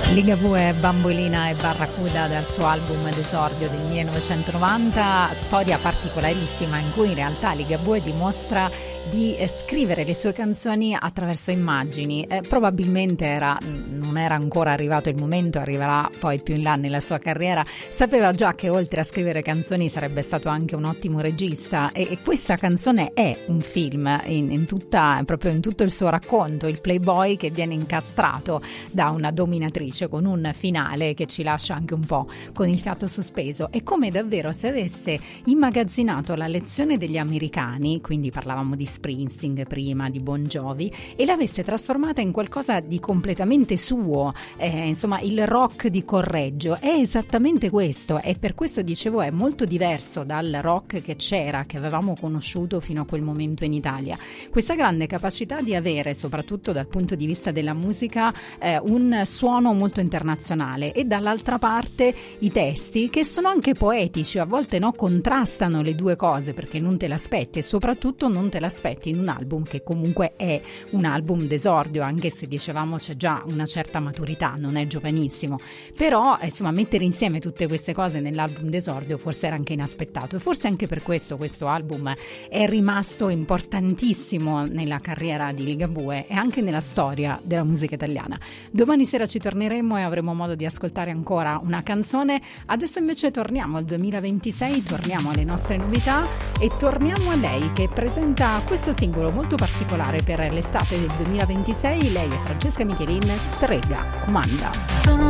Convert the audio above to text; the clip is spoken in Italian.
Ligabue, Bambolina e Barracuda dal suo album d'esordio del 1990, storia particolarissima in cui in realtà Ligabue dimostra di scrivere le sue canzoni attraverso immagini. Probabilmente non era ancora arrivato il momento, arriverà poi più in là nella sua carriera. Sapeva già che oltre a scrivere canzoni sarebbe stato anche un ottimo regista e questa canzone è un film proprio in tutto il suo racconto, il playboy che viene incastrato da una dominatrice con un finale che ci lascia anche un po' con il fiato sospeso. È come davvero se avesse immagazzinato la lezione degli americani, quindi parlavamo di Springsteen prima, di Bon Jovi, e l'avesse trasformata in qualcosa di completamente suo, insomma il rock di Correggio. È esattamente questo, e per questo dicevo è molto diverso dal rock che avevamo conosciuto fino a quel momento in Italia. Questa grande capacità di avere, soprattutto dal punto di vista della musica, un suono molto internazionale, e dall'altra parte i testi che sono anche poetici, a volte contrastano le due cose perché non te l'aspetti, e soprattutto non te l'aspetti in un album che comunque è un album d'esordio, anche se dicevamo c'è già una certa maturità, non è giovanissimo, però insomma mettere insieme tutte queste cose nell'album d'esordio forse era anche inaspettato, e forse anche per questo album è rimasto importantissimo nella carriera di Ligabue e anche nella storia della musica italiana. Domani sera ci torneremo e avremo modo di ascoltare ancora una canzone. Adesso invece torniamo al 2026, torniamo alle nostre novità e torniamo a lei che presenta questo singolo molto particolare per l'estate del 2026. Lei è Francesca Michelin, Strega Comanda.